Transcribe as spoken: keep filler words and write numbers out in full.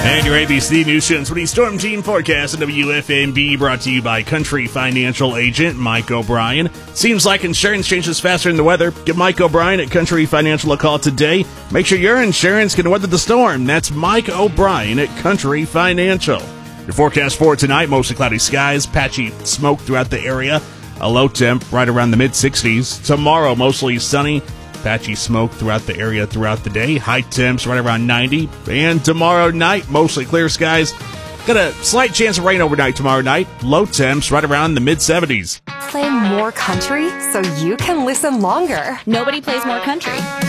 And your A B C News twenty Storm Team forecast at W F M B, brought to you by Country Financial Agent Mike O'Brien. Seems like insurance changes faster than the weather. Give Mike O'Brien at Country Financial a call today. Make sure your insurance can weather the storm. That's Mike O'Brien at Country Financial. Your forecast for tonight, mostly cloudy skies, patchy smoke throughout the area. A low temp right around the mid sixties. Tomorrow, mostly sunny. Patchy smoke throughout the area throughout the day. High temps right around ninety. And tomorrow night, mostly clear skies. Got a slight chance of rain overnight tomorrow night. Low temps right around the mid seventies. Play more country so you can listen longer. Nobody plays more country.